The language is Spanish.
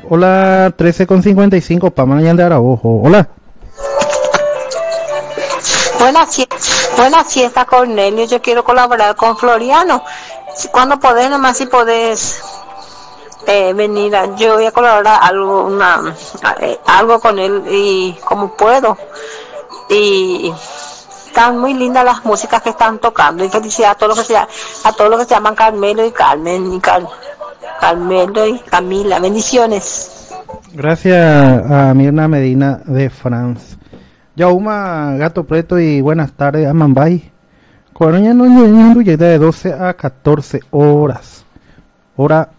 Hola, 13:55, Pamela de Araujo. Hola. Buenas fiestas, Cornelio. Yo quiero colaborar con Floriano. Cuando podés, nomás si podés venir. Yo voy a colaborar algo con él y como puedo. Y están muy lindas las músicas que están tocando. Y felicidad a todos los que se llaman Carmelo y Carmen y Carmelo y Camila. Bendiciones. Gracias a Mirna Medina de France. Yauma Gato Preto y buenas tardes a Mambay. Coruña no de 12 a 14 horas. Hora